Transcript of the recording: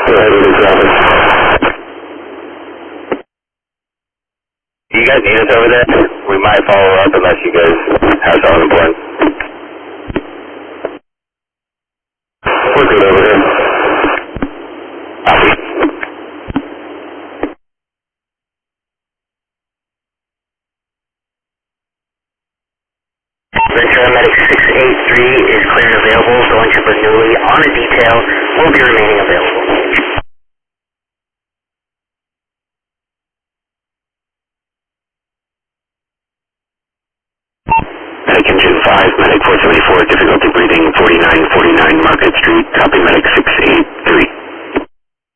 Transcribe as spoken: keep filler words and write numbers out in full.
You guys need us over there? We might follow up unless you guys have something important. We're good over here. Copy. Ventura Medic six eight three is clear and available. Going to Bernoulli on a detail. Will be remaining available. Medic Engine five, Medic four seventy-four, difficulty breathing, forty-nine forty-nine Market Street, copy Medic six eight